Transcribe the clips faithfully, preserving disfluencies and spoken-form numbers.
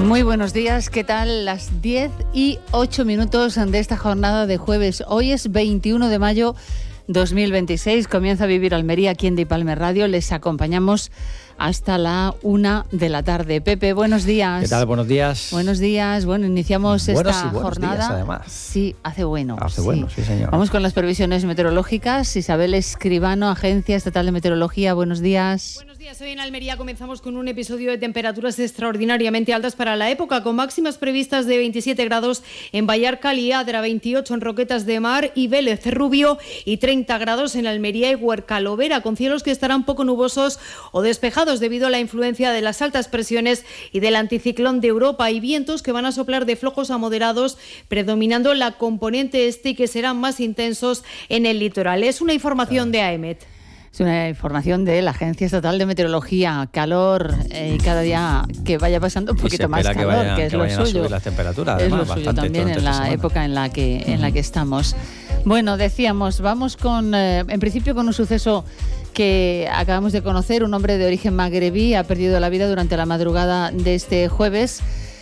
Muy buenos días, ¿qué tal? Las diez y ocho minutos de esta jornada de jueves. Hoy es veintiuno de mayo dos mil veintiséis, comienza a Vivir Almería aquí en Di Palmer Radio. Les acompañamos hasta la una de la tarde. Pepe, buenos días. ¿Qué tal? Buenos días. Buenos días. Bueno, iniciamos buenos esta y buenos jornada. Días, además. Sí, hace bueno. Hace sí. bueno, sí, señor. Vamos con las previsiones meteorológicas. Isabel Escribano, Agencia Estatal de Meteorología. Buenos días. Buenos días. Hoy en Almería comenzamos con un episodio de temperaturas extraordinariamente altas para la época, con máximas previstas de veintisiete grados en Vallarcal y Adra, veintiocho en Roquetas de Mar y Vélez Rubio y treinta grados en Almería y Huercalovera, con cielos que estarán poco nubosos o despejados debido a la influencia de las altas presiones y del anticiclón de Europa, y vientos que van a soplar de flojos a moderados, predominando la componente este y que serán más intensos en el litoral. Es una información de A E M E T. Es una información de la Agencia Estatal de Meteorología. Calor y eh, cada día que vaya pasando un poquito más calor, que, vayan, que es que lo vayan suyo. A subir las temperaturas, es además, lo suyo también en la época en la que en uh-huh. la que estamos. Bueno, decíamos, vamos con, eh, en principio con un suceso que acabamos de conocer. Un hombre de origen magrebí ha perdido la vida durante la madrugada de este jueves.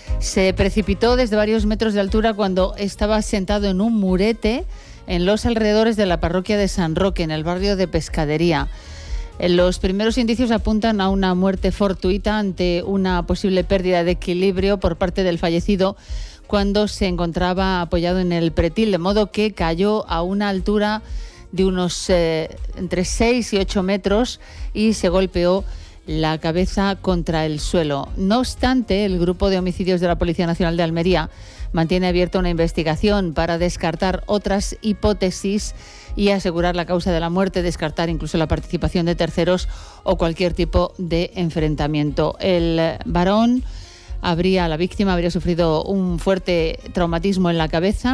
Se precipitó desde varios metros de altura cuando estaba sentado en un murete en los alrededores de la parroquia de San Roque, en el barrio de Pescadería. Los primeros indicios apuntan a una muerte fortuita ante una posible pérdida de equilibrio por parte del fallecido cuando se encontraba apoyado en el pretil, de modo que cayó a una altura de unos eh, entre seis y ocho metros y se golpeó la cabeza contra el suelo. No obstante, el grupo de homicidios de la Policía Nacional de Almería mantiene abierta una investigación para descartar otras hipótesis y asegurar la causa de la muerte, descartar incluso la participación de terceros o cualquier tipo de enfrentamiento. El varón habría, la víctima habría sufrido un fuerte traumatismo en la cabeza,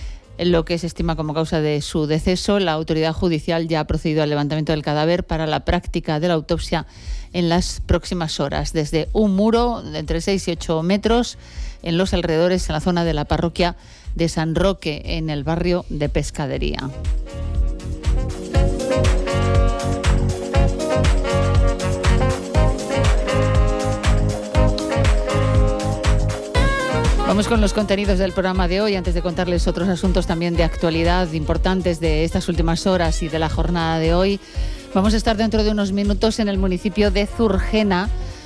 lo que se estima como causa de su deceso. La autoridad judicial ya ha procedido al levantamiento del cadáver para la práctica de la autopsia en las próximas horas. Desde un muro de entre seis y ocho metros en los alrededores, en la zona de la parroquia de San Roque, en el barrio de Pescadería. Vamos con los contenidos del programa de hoy, antes de contarles otros asuntos también de actualidad importantes de estas últimas horas y de la jornada de hoy. Vamos a estar dentro de unos minutos en el municipio de Zurgena,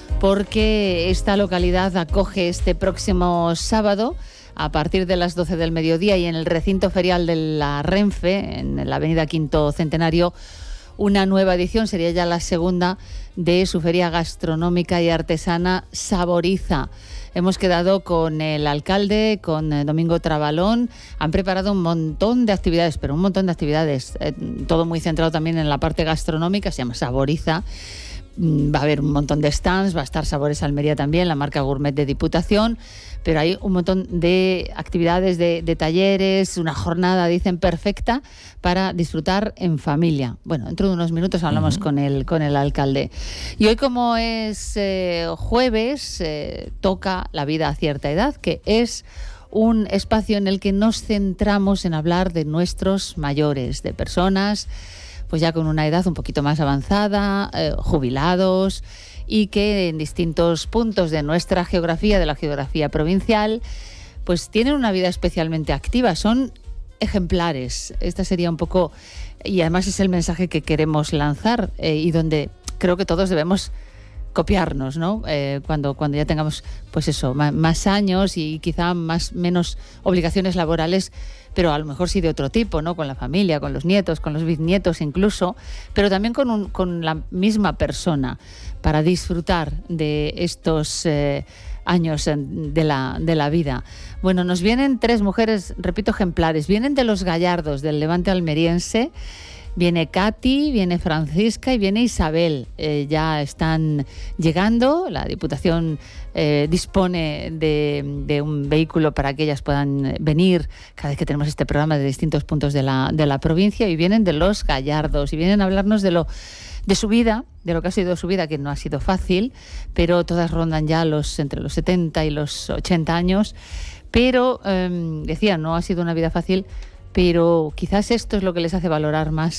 porque esta localidad acoge este próximo sábado, a partir de las doce del mediodía, y en el recinto ferial de la Renfe, en la avenida Quinto Centenario, una nueva edición, sería ya la segunda, de su feria gastronómica y artesana Saboriza. Hemos quedado con el alcalde, con Domingo Trabalón. Han preparado un montón de actividades, pero un montón de actividades, eh, todo muy centrado también en la parte gastronómica, se llama Saboriza. Va a haber un montón de stands, va a estar Sabores Almería también, la marca gourmet de Diputación, pero hay un montón de actividades, de, de talleres, una jornada, dicen, perfecta para disfrutar en familia. Bueno, dentro de unos minutos hablamos uh-huh. con el, con el alcalde. Y hoy, como es eh, jueves, eh, toca La vida a cierta edad, que es un espacio en el que nos centramos en hablar de nuestros mayores, de personas pues ya con una edad un poquito más avanzada, eh, jubilados, y que en distintos puntos de nuestra geografía, de la geografía provincial, pues tienen una vida especialmente activa, son ejemplares. Esta sería un poco, y además es el mensaje que queremos lanzar eh, y donde creo que todos debemos copiarnos, ¿no? Eh, cuando, cuando ya tengamos, pues eso, más, más años y quizá más menos obligaciones laborales, pero a lo mejor sí de otro tipo, ¿no? Con la familia, con los nietos, con los bisnietos incluso, pero también con, un, con la misma persona, para disfrutar de estos eh, años de la, de la vida. Bueno, nos vienen tres mujeres, repito, ejemplares. Vienen de los Gallardos, del Levante almeriense. Viene Katy, viene Francisca y viene Isabel. Eh, ya están llegando. La Diputación eh, dispone de, de un vehículo para que ellas puedan venir cada vez que tenemos este programa de distintos puntos de la, de la provincia, y vienen de los Gallardos y vienen a hablarnos de lo de su vida, de lo que ha sido su vida, que no ha sido fácil, pero todas rondan ya los entre los setenta y los ochenta años. Pero, eh, decía, no ha sido una vida fácil, pero quizás esto es lo que les hace valorar más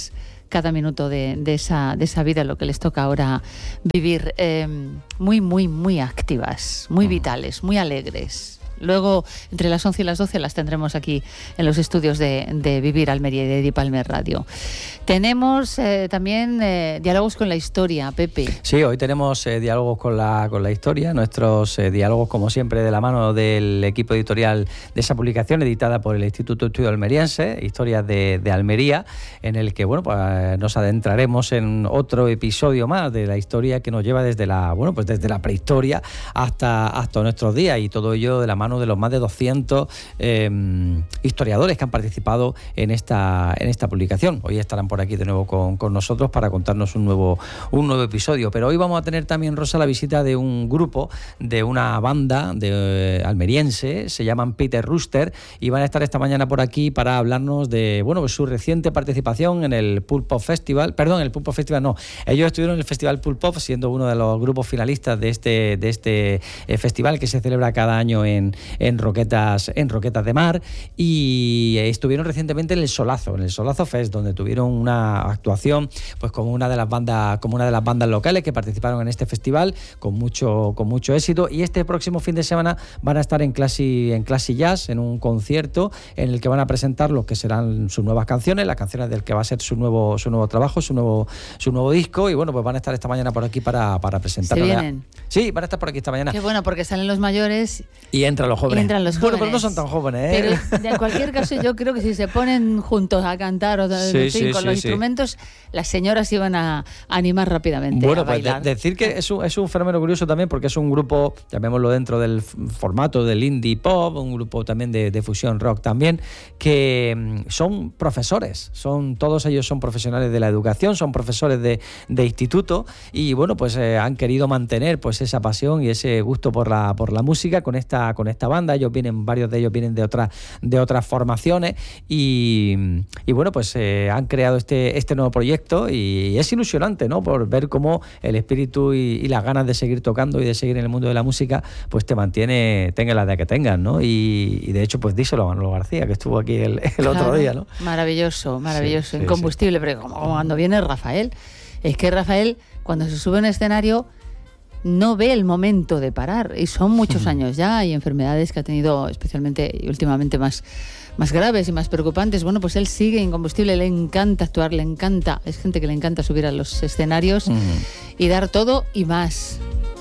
cada minuto de, de, esa, de esa vida, lo que les toca ahora vivir. Eh, muy, muy, muy activas, muy vitales, muy alegres. Luego, entre las once y las doce, las tendremos aquí en los estudios de, de Vivir Almería y de Dipalmer Radio. Tenemos eh, también eh, diálogos con la historia, Pepe. Sí, hoy tenemos eh, diálogos con la, con la historia, nuestros eh, diálogos, como siempre, de la mano del equipo editorial de esa publicación editada por el Instituto de Estudio Almeriense, Historias de, de Almería, en el que bueno, pues, nos adentraremos en otro episodio más de la historia que nos lleva desde la, bueno, pues desde la prehistoria hasta, hasta nuestros días, y todo ello de la mano de los más de doscientos eh, historiadores que han participado en esta, en esta publicación. Hoy estarán por aquí de nuevo con, con nosotros para contarnos un nuevo, un nuevo episodio. Pero hoy vamos a tener también, Rosa, la visita de un grupo, de una banda de, eh, almeriense, se llaman Peter Rooster, y van a estar esta mañana por aquí para hablarnos de bueno, pues su reciente participación en el Pulp Pop Festival. Perdón, el Pulp Pop Festival no. Ellos estuvieron en el Festival Pulp Pop, siendo uno de los grupos finalistas de este, de este eh, festival que se celebra cada año en en Roquetas, en Roquetas de Mar, y estuvieron recientemente en el Solazo, en el Solazo Fest, donde tuvieron una actuación pues como una de las bandas, como una de las bandas locales que participaron en este festival con mucho, con mucho éxito. Y este próximo fin de semana van a estar en Classy, en Classy Jazz, en un concierto en el que van a presentar lo que serán sus nuevas canciones, las canciones del que va a ser su nuevo, su nuevo trabajo, su nuevo, su nuevo disco, y bueno, pues van a estar esta mañana por aquí para, para presentarlo. ¿Se vienen? Sí, van a estar por aquí esta mañana. Qué bueno, porque salen los mayores y entran los jóvenes. Y entran los jóvenes. Bueno, pero no son tan jóvenes, ¿eh? Pero en cualquier caso, yo creo que si se ponen juntos a cantar o sí, en fin, sí, con sí, los sí. instrumentos, las señoras iban a animar rápidamente. Bueno, a pues bailar. de, decir que es un, es un fenómeno curioso también, porque es un grupo, llamémoslo dentro del formato del indie pop, un grupo también de, de fusión rock también, que son profesores, son todos ellos son profesionales de la educación, son profesores de, de instituto, y bueno, pues eh, han querido mantener pues esa pasión y ese gusto por la por la música con esta con esta banda. Ellos vienen, varios de ellos vienen de otras de otras formaciones, y, y bueno, pues eh, han creado este este nuevo proyecto, y es ilusionante, ¿no? Por ver cómo el espíritu y, y las ganas de seguir tocando y de seguir en el mundo de la música pues te mantiene, tenga la edad que tengas, ¿no? Y, y de hecho pues díselo a Manolo García, que estuvo aquí el, el claro, otro día, ¿no? Maravilloso, maravilloso, sí, sí, incombustible, sí. Pero como cuando viene Rafael, es que Rafael cuando se sube a un escenario no ve el momento de parar, y son muchos uh-huh. años ya, y enfermedades que ha tenido especialmente y últimamente más, más graves y más preocupantes. Bueno, pues él sigue incombustible, le encanta actuar, le encanta, es gente que le encanta subir a los escenarios uh-huh. y dar todo y más.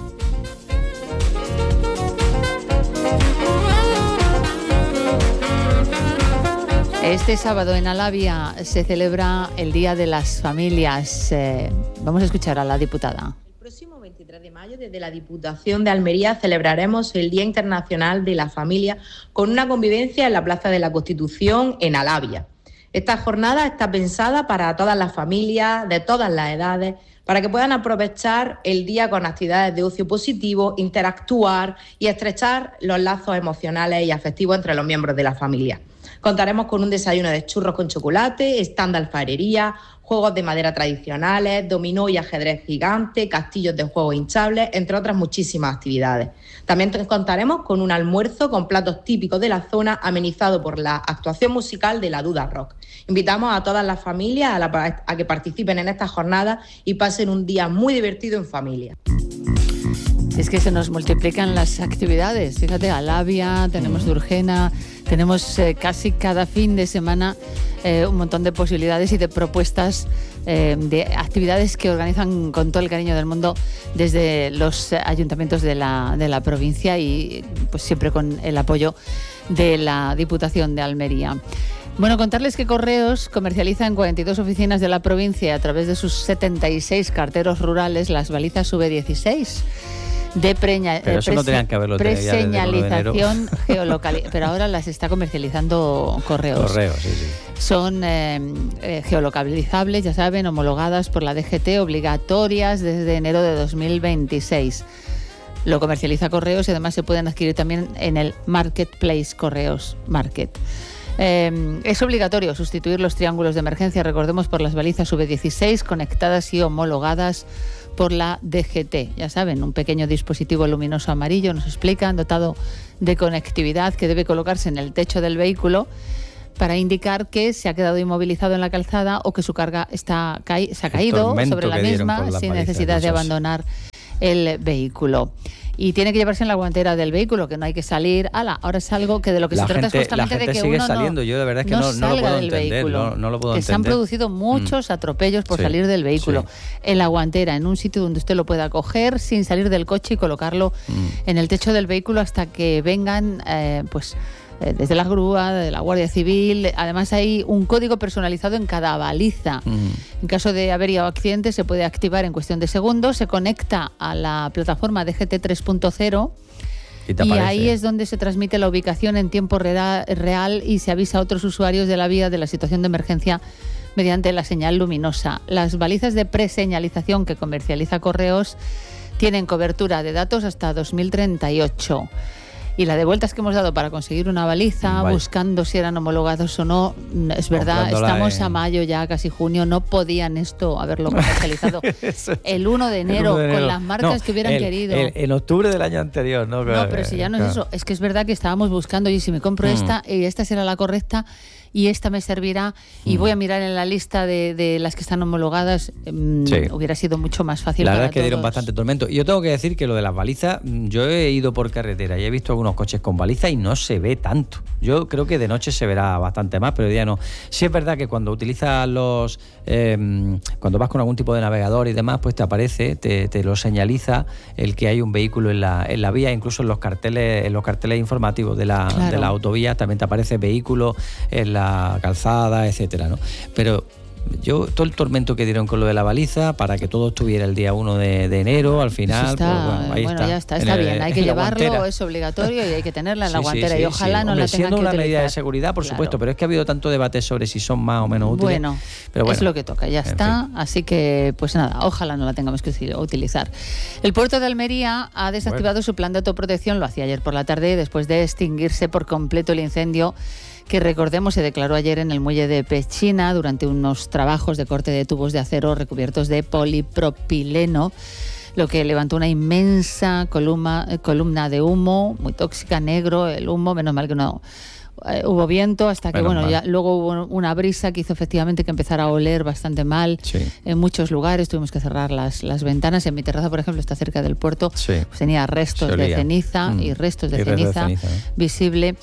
Este sábado en Alavia se celebra el Día de las Familias. Eh, vamos a escuchar a la diputada. El próximo veintitrés de mayo, desde la Diputación de Almería, celebraremos el Día Internacional de la Familia con una convivencia en la Plaza de la Constitución en Alavia. Esta jornada está pensada para todas las familias, de todas las edades, para que puedan aprovechar el día con actividades de ocio positivo, interactuar y estrechar los lazos emocionales y afectivos entre los miembros de la familia. Contaremos con un desayuno de churros con chocolate, stand de alfarería, juegos de madera tradicionales, dominó y ajedrez gigante, castillos de juegos hinchables, entre otras muchísimas actividades. También contaremos con un almuerzo con platos típicos de la zona, amenizado por la actuación musical de la Duda Rock. Invitamos a todas las familias a, la, a que participen en esta jornada y pasen un día muy divertido en familia. Es que se nos multiplican las actividades. Fíjate, Alavia, tenemos Durgena, tenemos eh, casi cada fin de semana eh, un montón de posibilidades y de propuestas eh, de actividades que organizan con todo el cariño del mundo desde los ayuntamientos de la, de la provincia, y pues siempre con el apoyo de la Diputación de Almería. Bueno, contarles que Correos comercializa en cuarenta y dos oficinas de la provincia, a través de sus setenta y seis carteros rurales, las balizas U V dieciséis. De preña, pero eso prese, no tenían que haberlo preseñalización geolocalización, pero ahora las está comercializando Correos. Correos, sí, sí. Son eh, eh, geolocalizables, ya saben, homologadas por la D G T, obligatorias desde enero de dos mil veintiséis. Lo comercializa Correos y además se pueden adquirir también en el Marketplace Correos Market. Eh, es obligatorio sustituir los triángulos de emergencia, recordemos, por las balizas U V dieciséis conectadas y homologadas por la D G T. Ya saben, un pequeño dispositivo luminoso amarillo, nos explican, dotado de conectividad, que debe colocarse en el techo del vehículo para indicar que se ha quedado inmovilizado en la calzada o que su carga está ca- se ha caído sobre la misma sin necesidad de abandonar el vehículo. Y tiene que llevarse en la guantera del vehículo, que no hay que salir. ¡Hala! Ahora es algo que de lo que la se trata gente, es justamente de que sigue uno saliendo. no, Yo de verdad es que no, no, no lo puedo del entender. vehículo. No, no lo puedo que entender. se han producido muchos mm. atropellos por sí, salir del vehículo. Sí. En la guantera, en un sitio donde usted lo pueda coger sin salir del coche y colocarlo mm. en el techo del vehículo hasta que vengan, eh, pues... desde la grúa, de la Guardia Civil. Además hay un código personalizado en cada baliza. Mm. En caso de avería o accidente se puede activar en cuestión de segundos, se conecta a la plataforma D G T tres punto cero y, y ahí es donde se transmite la ubicación en tiempo real, real y se avisa a otros usuarios de la vía de la situación de emergencia mediante la señal luminosa. Las balizas de preseñalización que comercializa Correos tienen cobertura de datos hasta dos mil treinta y ocho. Y la de vueltas que hemos dado para conseguir una baliza, vale. buscando si eran homologados o no, es verdad, estamos en... a mayo ya, casi junio, no podían esto haberlo comercializado el uno de enero, uno de enero. Con las marcas no, que hubieran el, querido. El, en octubre del año anterior, ¿no? No, pero si ya no claro. es eso, es que es verdad que estábamos buscando, y si me compro mm. esta, y esta será la correcta, y esta me servirá, y mm. voy a mirar en la lista de, de las que están homologadas, mmm, sí. hubiera sido mucho más fácil. La para verdad es que todos. Dieron bastante tormento. Y yo tengo que decir que lo de las balizas, yo he ido por carretera y he visto algunos coches con baliza y no se ve tanto. Yo creo que de noche se verá bastante más, pero de día no. Sí es verdad que cuando utilizas los... Eh, cuando vas con algún tipo de navegador y demás, pues te aparece, te, te lo señaliza el que hay un vehículo en la, en la vía, incluso en los carteles, en los carteles informativos de la, claro. de la autovía también te aparece vehículo en la calzada, etcétera, ¿no? Pero yo, todo el tormento que dieron con lo de la baliza para que todo estuviera el día uno de, de enero, al final, está, pues bueno, ahí bueno, está. ya está, está el, bien, hay que llevarlo, es obligatorio y hay que tenerla en la sí, guantera sí, sí, y ojalá sí. no Hombre, la tengan siendo que una utilizar. medida de seguridad, por claro. supuesto, pero es que ha habido tanto debate sobre si son más o menos útiles. Bueno, pero bueno es lo que toca, ya está, fin. Así que pues nada, ojalá no la tengamos que utilizar. El puerto de Almería ha desactivado bueno. su plan de autoprotección, lo hacía ayer por la tarde, después de extinguirse por completo el incendio que, recordemos, se declaró ayer en el muelle de Pechina durante unos trabajos de corte de tubos de acero recubiertos de polipropileno, lo que levantó una inmensa columna, columna de humo muy tóxica, negro, el humo, menos mal que no eh, hubo viento, hasta que, menos bueno, mal. ya luego hubo una brisa que hizo efectivamente que empezara a oler bastante mal. Sí. En muchos lugares tuvimos que cerrar las, las ventanas. En mi terraza, por ejemplo, está cerca del puerto, sí. pues tenía restos de ceniza mm. y restos de y ceniza, restos de ceniza ¿eh? visible.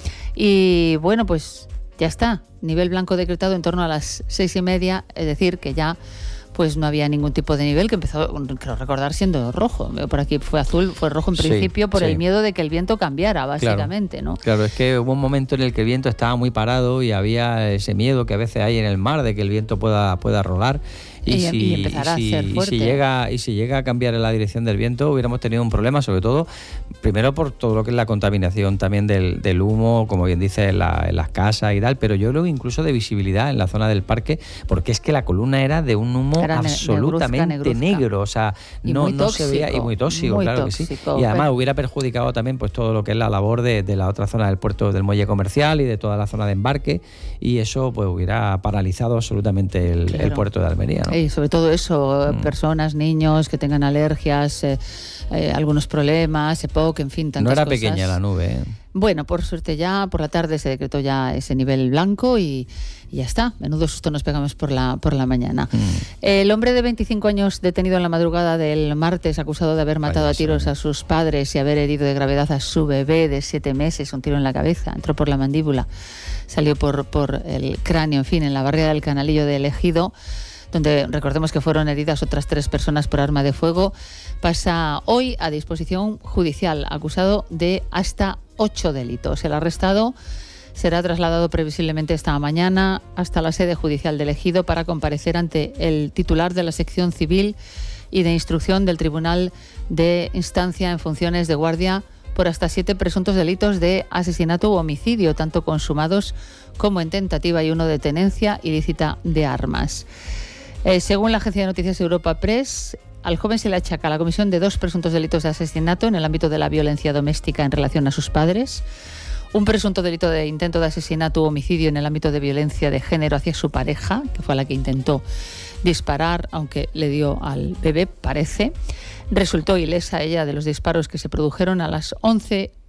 Y bueno, pues ya está, nivel blanco decretado en torno a las seis y media, es decir, que ya pues no había ningún tipo de nivel, que empezó, creo recordar, siendo rojo. Por aquí fue azul, fue rojo en principio sí, por sí. el miedo de que el viento cambiara, básicamente, claro, ¿no? Claro, es que hubo un momento en el que el viento estaba muy parado y había ese miedo que a veces hay en el mar de que el viento pueda, pueda rolar. Y, y, si, y empezará y si, a ser fuerte. Y si, llega, y si llega a cambiar la dirección del viento, hubiéramos tenido un problema, sobre todo, primero por todo lo que es la contaminación también del, del humo, como bien dice, en, la, en las casas y tal, pero yo creo incluso de visibilidad en la zona del parque, porque es que la columna era de un humo era absolutamente negruzca, negruzca. negro, o sea, no, no se veía, y muy tóxico, muy claro tóxico, que sí. Y además pero... hubiera perjudicado también pues todo lo que es la labor de, de la otra zona del puerto del muelle comercial y de toda la zona de embarque, y eso pues hubiera paralizado absolutamente el, claro. el puerto de Almería, ¿no? Y sobre todo eso, personas, niños que tengan alergias, eh, eh, algunos problemas, EPOC, en fin, tantas cosas. No era cosas. Pequeña la nube, ¿eh? Bueno, por suerte ya por la tarde se decretó ya ese nivel blanco y, y ya está. Menudo susto nos pegamos por la, por la mañana. Mm. El hombre de veinticinco años detenido en la madrugada del martes, acusado de haber matado Vaya, a tiros sí. a sus padres y haber herido de gravedad a su bebé de siete meses, un tiro en la cabeza, entró por la mandíbula, salió por, por el cráneo, en fin, en la barriada del Canalillo de Ejido, donde recordemos que fueron heridas otras tres personas por arma de fuego, pasa hoy a disposición judicial, acusado de hasta ocho delitos. El arrestado será trasladado previsiblemente esta mañana hasta la sede judicial de Ejido para comparecer ante el titular de la sección civil y de instrucción del Tribunal de Instancia en funciones de guardia por hasta siete presuntos delitos de asesinato u homicidio, tanto consumados como en tentativa, y uno de tenencia ilícita de armas. Eh, según la agencia de noticias Europa Press, al joven se le achaca la comisión de dos presuntos delitos de asesinato en el ámbito de la violencia doméstica en relación a sus padres, un presunto delito de intento de asesinato u homicidio en el ámbito de violencia de género hacia su pareja, que fue a la que intentó disparar, aunque le dio al bebé, parece. Resultó ilesa ella de los disparos que se produjeron a las once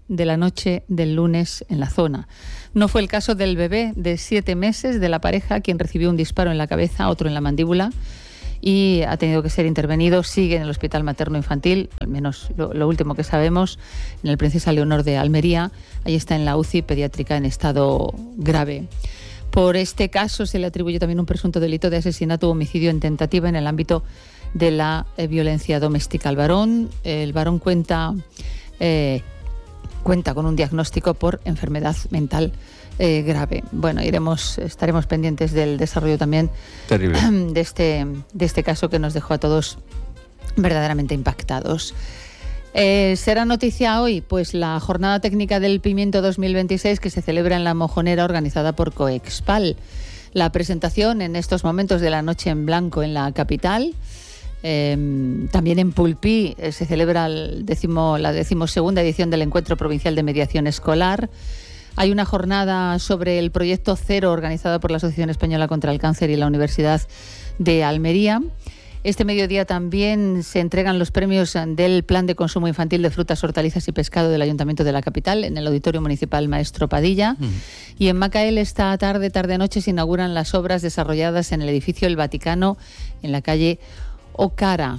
de la noche del lunes en la zona. No fue el caso del bebé de siete meses de la pareja, quien recibió un disparo en la cabeza, otro en la mandíbula, y ha tenido que ser intervenido. Sigue en el Hospital Materno-Infantil, al menos lo, lo último que sabemos, en el Princesa Leonor de Almería. Ahí está en la U C I pediátrica en estado grave. Por este caso se le atribuye también un presunto delito de asesinato o homicidio en tentativa en el ámbito de la eh, violencia doméstica al varón. El varón cuenta, eh, cuenta con un diagnóstico por enfermedad mental Eh, grave. Bueno, iremos, estaremos pendientes del desarrollo también Terrible. de este, de este caso que nos dejó a todos verdaderamente impactados. Eh, ¿Será noticia hoy? Pues la Jornada Técnica del Pimiento dos mil veintiséis, que se celebra en La Mojonera, organizada por Coexpal. La presentación en estos momentos de la Noche en Blanco en la capital. Eh, también en Pulpí eh, se celebra el décimo, la decimosegunda edición del Encuentro Provincial de Mediación Escolar. Hay una jornada sobre el proyecto Cero organizada por la Asociación Española contra el Cáncer y la Universidad de Almería. Este mediodía también se entregan los premios del Plan de Consumo Infantil de Frutas, Hortalizas y Pescado del Ayuntamiento de la capital en el Auditorio Municipal Maestro Padilla. Mm. Y en Macael esta tarde, tarde-noche se inauguran las obras desarrolladas en el edificio El Vaticano en la calle Ocara.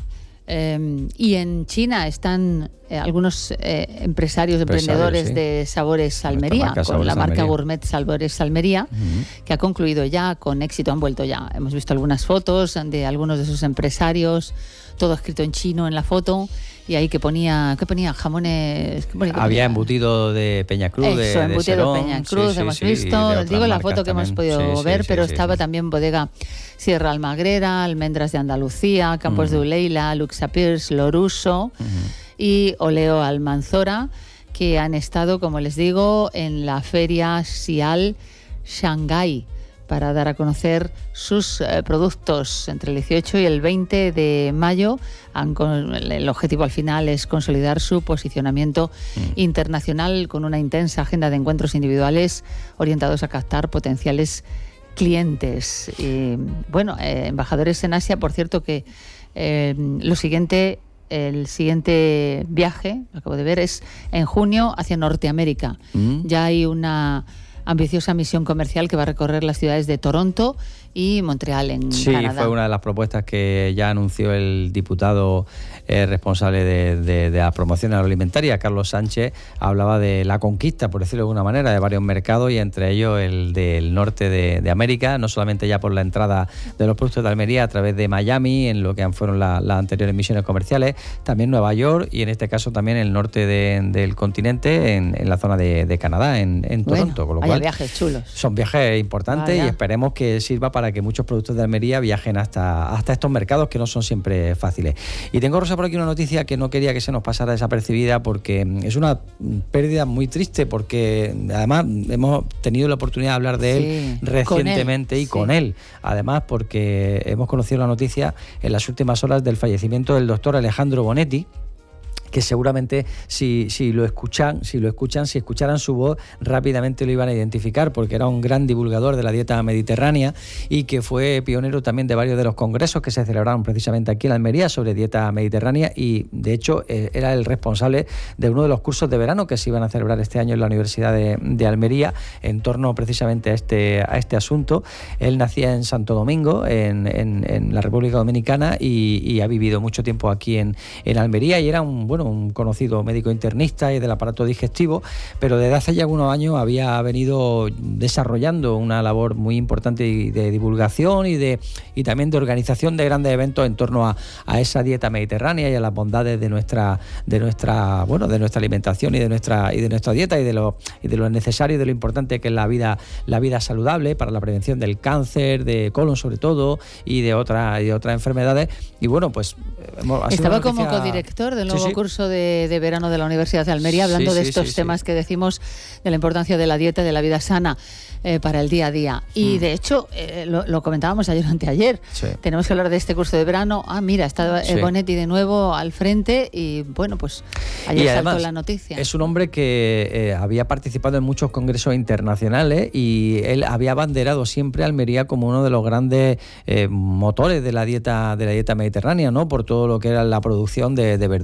Eh, y en China están eh, algunos eh, empresarios, emprendedores sí. de Sabores Almería, con Sabores la marca Almería. Gourmet Sabores Almería, uh-huh. que ha concluido ya con éxito, han vuelto ya. Hemos visto algunas fotos de algunos de sus empresarios, todo escrito en chino en la foto, y ahí que ponía, ¿qué ponía? Jamones. ¿qué ponía? Había embutido de Peñacruz, Eso, de, embutido de Serón, de Peñacruz, sí, hemos sí, visto. Sí, digo la foto que hemos podido sí, ver, sí, pero sí, estaba sí. también Bodega Sierra Almagrera, Almendras de Andalucía, Campos uh-huh. de Uleila, Luxapirs, Loruso uh-huh. y Oleo Almanzora, que han estado, como les digo, en la feria Sial Shanghái, para dar a conocer sus eh, productos entre el dieciocho y el veinte de mayo. Han con, el objetivo al final es consolidar su posicionamiento mm. internacional con una intensa agenda de encuentros individuales orientados a captar potenciales clientes. Y, bueno, eh, embajadores en Asia, por cierto, que eh, lo siguiente... El siguiente viaje, lo acabo de ver, es en junio hacia Norteamérica. Mm. Ya hay una ambiciosa misión comercial que va a recorrer las ciudades de Toronto y Montreal en sí, Canadá. Sí, fue una de las propuestas que ya anunció el diputado eh, responsable de, de, de la promoción agroalimentaria, Carlos Sánchez. Hablaba de la conquista, por decirlo de alguna manera, de varios mercados, y entre ellos el del norte de, de América, no solamente ya por la entrada de los productos de Almería a través de Miami, en lo que fueron la, las anteriores misiones comerciales, también Nueva York y en este caso también el norte de, del continente, en, en la zona de, de Canadá, en, en Toronto. Bueno, con lo cual, viajes chulos. Son viajes importantes. Vaya. Y esperemos que sirva para que muchos productos de Almería viajen hasta, hasta estos mercados que no son siempre fáciles. Y tengo, Rosa, por aquí una noticia que no quería que se nos pasara desapercibida, porque es una pérdida muy triste, porque además hemos tenido la oportunidad de hablar de sí, él recientemente con él, y sí. con él. Además, porque hemos conocido la noticia en las últimas horas del fallecimiento del doctor Alejandro Bonetti, que seguramente si, si lo escuchan, si lo escuchan, si escucharan su voz, rápidamente lo iban a identificar, porque era un gran divulgador de la dieta mediterránea y que fue pionero también de varios de los congresos que se celebraron precisamente aquí en Almería sobre dieta mediterránea, y de hecho eh, era el responsable de uno de los cursos de verano que se iban a celebrar este año en la Universidad de, de Almería en torno precisamente a este, a este asunto. Él nacía en Santo Domingo, en, en, en la República Dominicana, y, y ha vivido mucho tiempo aquí en, en Almería, y era un bueno un conocido médico internista y del aparato digestivo, pero desde hace ya algunos años había venido desarrollando una labor muy importante de divulgación y de y también de organización de grandes eventos en torno a, a esa dieta mediterránea y a las bondades de nuestra de nuestra bueno de nuestra alimentación y de nuestra y de nuestra dieta y de lo y de lo necesario y de lo importante que es la vida la vida saludable para la prevención del cáncer de colon sobre todo y de otras y de otras enfermedades. Y bueno, pues hemos, estaba como codirector del nuevo sí, sí. curso De, de verano de la Universidad de Almería, hablando sí, sí, de estos sí, temas sí. que decimos de la importancia de la dieta y de la vida sana eh, para el día a día. Y mm. de hecho, eh, lo, lo comentábamos ayer o anteayer, sí. tenemos que hablar de este curso de verano. Ah, mira, está sí. Bonetti de nuevo al frente y bueno, pues ayer saltó además, la noticia. Es un hombre que eh, había participado en muchos congresos internacionales y él había abanderado siempre a Almería como uno de los grandes eh, motores de la dieta de la dieta mediterránea, ¿no? Por todo lo que era la producción de, de verdura, de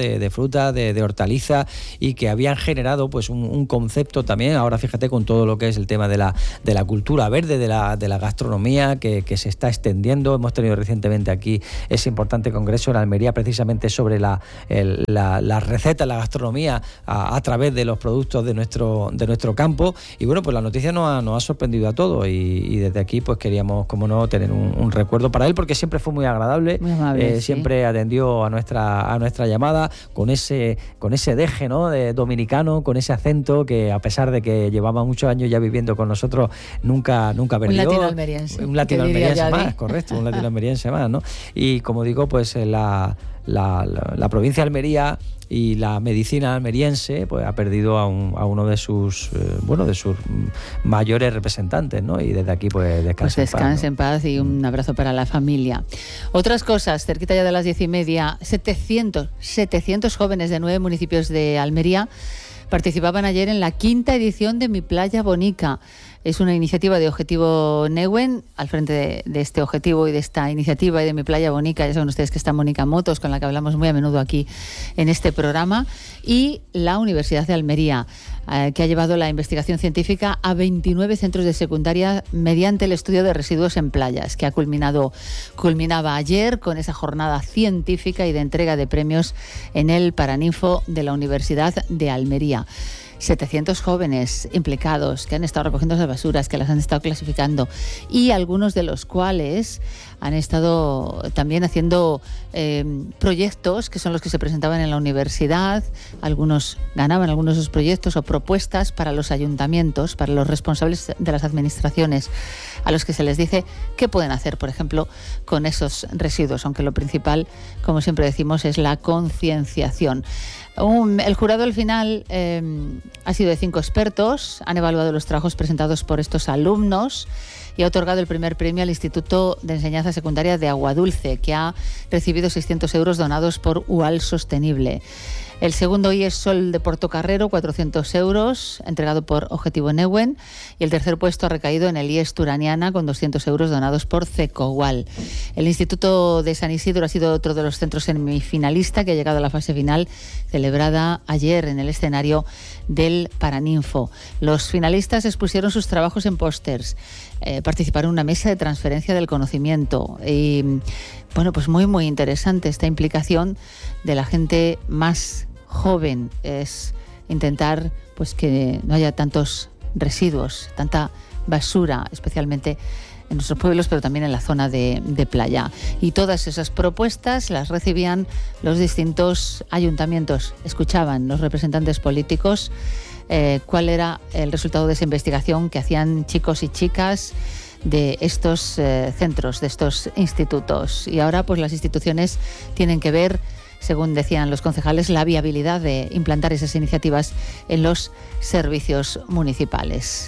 de, de fruta, de, de hortalizas, y que habían generado pues un, un concepto también, ahora fíjate con todo lo que es el tema de la, de la cultura verde, de la, de la gastronomía que, que se está extendiendo. Hemos tenido recientemente aquí ese importante congreso en Almería precisamente sobre la, el, la, la receta, la gastronomía a, a través de los productos de nuestro, de nuestro campo, y bueno, pues la noticia nos ha, nos ha sorprendido a todos, y, y desde aquí pues queríamos, como no, tener un, un recuerdo para él, porque siempre fue muy agradable, muy amable, eh, sí. Siempre atendió a nuestra, a nuestra llamada con ese, con ese deje, ¿no?, de dominicano, con ese acento que a pesar de que llevaba muchos años ya viviendo con nosotros, nunca, nunca perdió. Un latino almeriense. Un latino almeriense más, correcto, un latino almeriense más, ¿no? Y como digo, pues la, la, la, la provincia de Almería y la medicina almeriense pues ha perdido a, un, a uno de sus eh, bueno de sus mayores representantes, ¿no? Y desde aquí pues descanse, pues descanse en paz, ¿no? En paz, y un abrazo para la familia. Otras cosas, cerquita ya de las diez y media, setecientos, setecientos jóvenes de nueve municipios de Almería participaban ayer en la quinta edición de Mi Playa Bonica. Es una iniciativa de Objetivo Neuen. Al frente de, de este objetivo y de esta iniciativa y de Mi Playa Bonica, ya saben ustedes que está Mónica Motos, con la que hablamos muy a menudo aquí en este programa, y la Universidad de Almería, eh, que ha llevado la investigación científica a veintinueve centros de secundaria mediante el estudio de residuos en playas, que ha culminado, culminaba ayer con esa jornada científica y de entrega de premios en el Paraninfo de la Universidad de Almería. setecientos jóvenes implicados que han estado recogiendo esas basuras, que las han estado clasificando, y algunos de los cuales han estado también haciendo eh, proyectos que son los que se presentaban en la universidad. Algunos ganaban algunos de esos proyectos o propuestas para los ayuntamientos, para los responsables de las administraciones, a los que se les dice qué pueden hacer, por ejemplo, con esos residuos, aunque lo principal, como siempre decimos, es la concienciación. Um, el jurado al final eh, ha sido de cinco expertos, han evaluado los trabajos presentados por estos alumnos y ha otorgado el primer premio al Instituto de Enseñanza Secundaria de Aguadulce, que ha recibido seiscientos euros donados por U A L Sostenible. El segundo I E S Sol de Portocarrero, cuatrocientos euros, entregado por Objetivo Neuen. Y el tercer puesto ha recaído en el I E S Turaniana, con doscientos euros donados por Cecogual. El Instituto de San Isidro ha sido otro de los centros semifinalista que ha llegado a la fase final, celebrada ayer en el escenario del Paraninfo. Los finalistas expusieron sus trabajos en pósters, eh, participaron en una mesa de transferencia del conocimiento. Y bueno, pues muy, muy interesante esta implicación de la gente más joven, es intentar pues que no haya tantos residuos, tanta basura, especialmente en nuestros pueblos, pero también en la zona de, de playa. Y todas esas propuestas las recibían los distintos ayuntamientos. Escuchaban los representantes políticos eh, cuál era el resultado de esa investigación que hacían chicos y chicas de estos eh, centros, de estos institutos. Y ahora pues las instituciones tienen que ver, según decían los concejales, la viabilidad de implantar esas iniciativas en los servicios municipales.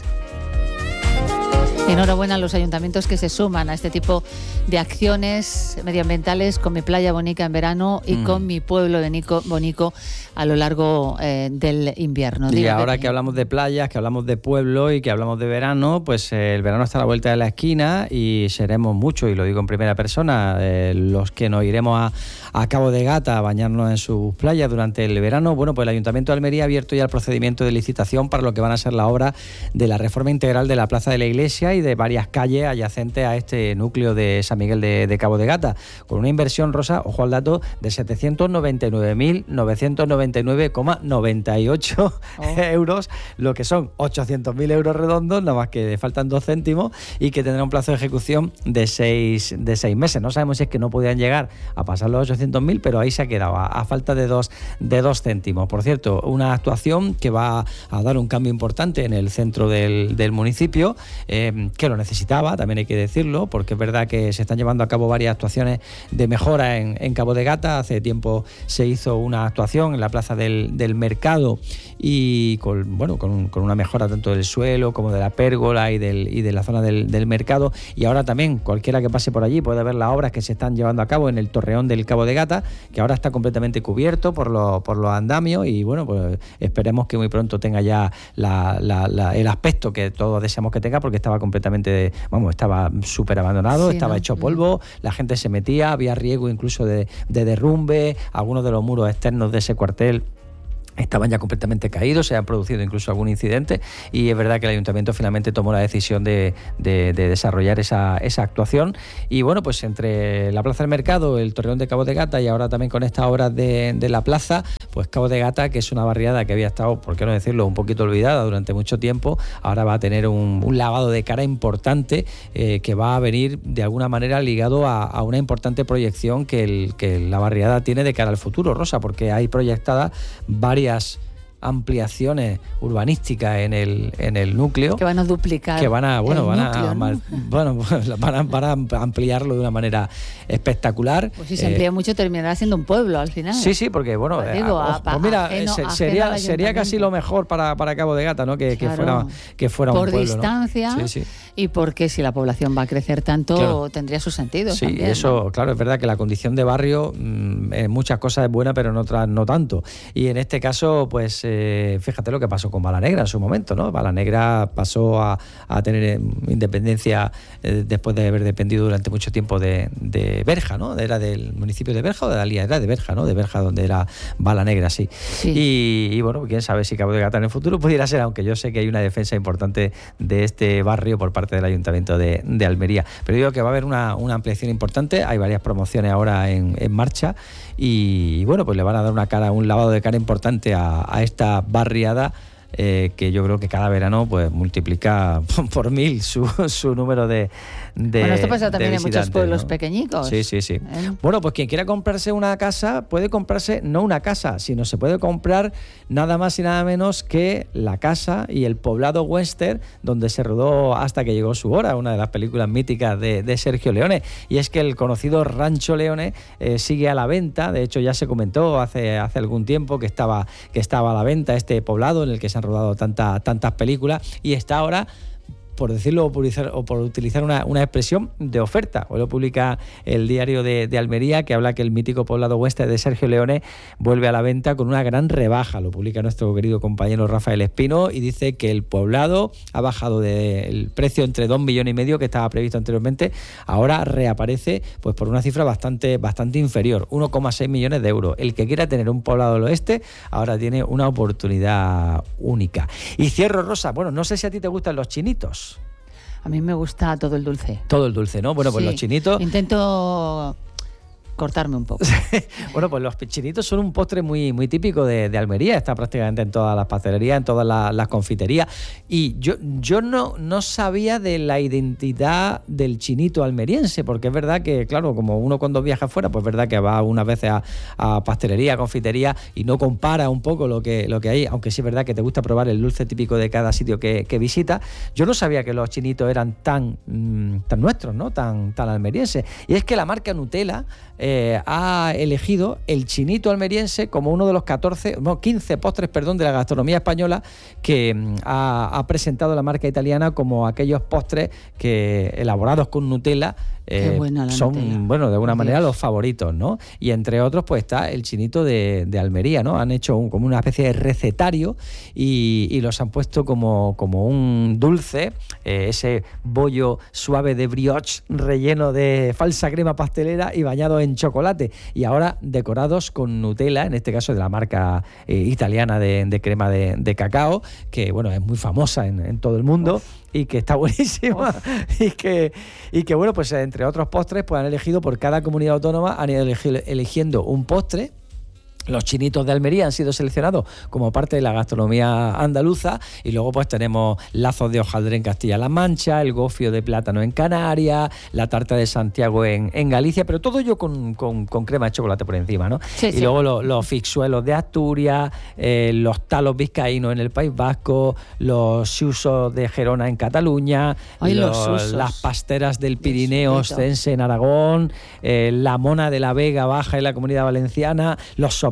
Enhorabuena a los ayuntamientos que se suman a este tipo de acciones medioambientales, con Mi Playa Bonica en verano y mm. con Mi Pueblo Bonico, Bonico a lo largo eh, del invierno. Y Diga, ahora Pepe. que hablamos de playas, que hablamos de pueblo y que hablamos de verano, pues eh, el verano está a la vuelta de la esquina y seremos muchos, y lo digo en primera persona, eh, los que nos iremos a, a Cabo de Gata a bañarnos en sus playas durante el verano. Bueno, pues el Ayuntamiento de Almería ha abierto ya el procedimiento de licitación para lo que van a ser la obra de la reforma integral de la Plaza de la Iglesia y de varias calles adyacentes a este núcleo de San Miguel de, de Cabo de Gata, con una inversión, Rosa, ojo al dato, de setecientos noventa y nueve mil novecientos noventa y nueve coma noventa y ocho oh. euros, lo que son ochocientos mil euros redondos, nada más que faltan dos céntimos, y que tendrá un plazo de ejecución de seis, de seis meses. No sabemos si es que no podían llegar a pasar los ochocientos mil, pero ahí se ha quedado, a, a falta de dos, de dos céntimos. Por cierto, una actuación que va a dar un cambio importante en el centro del, del municipio, eh, que lo necesitaba, también hay que decirlo, porque es verdad que se están llevando a cabo varias actuaciones de mejora en, en Cabo de Gata. Hace tiempo se hizo una actuación en la plaza del, del mercado y con, bueno, con, un, con una mejora tanto del suelo como de la pérgola y, del, y de la zona del, del mercado. Y ahora también cualquiera que pase por allí puede ver las obras que se están llevando a cabo en el Torreón del Cabo de Gata, que ahora está completamente cubierto por, lo, por los andamios, y bueno, pues esperemos que muy pronto tenga ya la, la, la, el aspecto que todos deseamos que tenga, porque estaba completamente completamente, vamos, estaba súper abandonado, Sí, estaba ¿no? hecho polvo, la gente se metía, había riesgo incluso de, de derrumbe, algunos de los muros externos de ese cuartel estaban ya completamente caídos, se han producido incluso algún incidente, y es verdad que el ayuntamiento finalmente tomó la decisión de, de, de desarrollar esa, esa actuación. Y bueno, pues entre la Plaza del Mercado, el Torreón de Cabo de Gata y ahora también con estas obras de, de la plaza, pues Cabo de Gata, que es una barriada que había estado, por qué no decirlo, un poquito olvidada durante mucho tiempo, ahora va a tener un, un lavado de cara importante, eh, que va a venir de alguna manera ligado a, a una importante proyección que, el, que la barriada tiene de cara al futuro, Rosa, porque hay proyectadas varias ampliaciones urbanísticas en el en el núcleo que van a duplicar, que van a bueno el van núcleo, a ¿no? bueno van a, van a ampliarlo de una manera espectacular. Pues si se amplía eh, mucho terminará siendo un pueblo al final. Sí, sí, porque bueno, pues, digo, a, a, pues mira, ajeno, se, ajeno sería sería casi lo mejor para, para Cabo de Gata, ¿no? Que, claro, que fuera que fuera por un pueblo, distancia, ¿no? Sí, sí. Y porque si la población va a crecer tanto, claro, tendría su sentido. Sí, también, eso, ¿no? Claro, es verdad que la condición de barrio mmm, en muchas cosas es buena, pero en otras no tanto. Y en este caso, pues eh, fíjate lo que pasó con Balanegra en su momento, ¿no? Balanegra pasó a, a tener independencia eh, después de haber dependido durante mucho tiempo de, de Berja, ¿no? Era del municipio de Berja o de Dalía, era de Berja, ¿no? De Berja, donde era Balanegra, sí. sí. Y, y bueno, quién sabe si Cabo de Gata en el futuro pudiera ser, aunque yo sé que hay una defensa importante de este barrio por parte del Ayuntamiento de, de Almería. Pero digo que va a haber una, una ampliación importante, hay varias promociones ahora en, en marcha y, y bueno, pues le van a dar una cara, un lavado de cara importante a, a esta barriada. Eh, que yo creo que cada verano pues multiplica por mil su, su número de, de Bueno, esto pasa también en muchos pueblos, ¿no?, pequeñicos. Sí, sí, sí. ¿Eh? Bueno, pues quien quiera comprarse una casa, puede comprarse no una casa, sino se puede comprar nada más y nada menos que la casa y el poblado Western, donde se rodó Hasta que llegó su hora, una de las películas míticas de, de Sergio Leone. Y es que el conocido Rancho Leone eh, sigue a la venta. De hecho, ya se comentó hace, hace algún tiempo que estaba, que estaba a la venta este poblado en el que se han rodado tanta, tantas películas, y está ahora, por decirlo o por, o por utilizar una, una expresión, de oferta. Hoy lo publica el Diario de, de Almería, que habla que el mítico poblado Western de Sergio Leone vuelve a la venta con una gran rebaja. Lo publica nuestro querido compañero Rafael Espino y dice que el poblado ha bajado del precio entre dos millones y medio que estaba previsto anteriormente, ahora reaparece pues por una cifra bastante, bastante inferior, uno coma seis millones de euros. El que quiera tener un poblado del oeste ahora tiene una oportunidad única. Y cierro, Rosa, bueno, no sé si a ti te gustan los chinitos. A mí me gusta todo el dulce. Todo el dulce, ¿no? Bueno, pues sí, los chinitos... Intento cortarme un poco. Bueno, pues los chinitos son un postre muy, muy típico de, de Almería, está prácticamente en todas las pastelerías, en todas las, las confiterías, y yo, yo no, no sabía de la identidad del chinito almeriense, porque es verdad que, claro, como uno cuando viaja afuera, pues es verdad que va unas veces a, a pastelería, a confitería, y no compara un poco lo que, lo que hay, aunque sí es verdad que te gusta probar el dulce típico de cada sitio que, que visita. Yo no sabía que los chinitos eran tan, mmm, tan nuestros, ¿no? Tan, tan almerienses. Y es que la marca Nutella Eh, ha elegido el chinito almeriense como uno de los catorce, no, quince postres, perdón, de la gastronomía española que mm, ha, ha presentado la marca italiana como aquellos postres que, elaborados con Nutella, eh, son, Nutella. bueno, de alguna manera los favoritos, ¿no? Y entre otros, pues está el chinito de, de Almería, ¿no? Han hecho un, como una especie de recetario y, y los han puesto como, como un dulce, eh, ese bollo suave de brioche relleno de falsa crema pastelera y bañado en chocolate, y ahora decorados con Nutella, en este caso de la marca eh, italiana de, de crema de, de cacao, que bueno, es muy famosa en, en todo el mundo. Uf. Y que está buenísima y que, y que bueno, pues entre otros postres pues han elegido, por cada comunidad autónoma han ido eligiendo un postre. Los chinitos de Almería han sido seleccionados como parte de la gastronomía andaluza, y luego pues tenemos lazos de hojaldre en Castilla-La Mancha, el gofio de plátano en Canarias, la tarta de Santiago en, en Galicia, pero todo ello con, con, con crema de chocolate por encima, ¿no? Sí, y sí. Luego los, los fixuelos de Asturias, eh, los talos vizcaínos en el País Vasco, los xusos de Gerona en Cataluña, Ay, los, los las pasteras del Pirineo Ostense en Aragón, eh, la mona de la Vega Baja en la Comunidad Valenciana, los